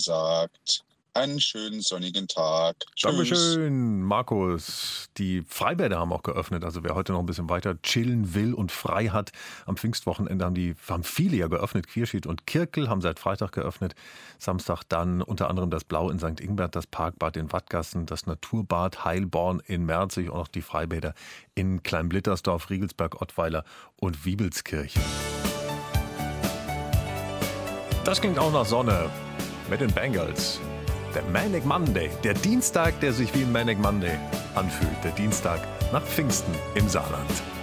gesagt. Einen schönen sonnigen Tag. Tschüss. Dankeschön, Markus. Die Freibäder haben auch geöffnet. Also wer heute noch ein bisschen weiter chillen will und frei hat, am Pfingstwochenende haben viele ja geöffnet. Quierschied und Kirkel haben seit Freitag geöffnet. Samstag dann unter anderem das Blau in St. Ingbert, das Parkbad in Wattgassen, das Naturbad Heilborn in Merzig und auch die Freibäder in Kleinblittersdorf, Riegelsberg, Ottweiler und Wiebelskirchen. Das klingt auch nach Sonne mit den Bengals. Der Manic Monday, der Dienstag, der sich wie ein Manic Monday anfühlt. Der Dienstag nach Pfingsten im Saarland.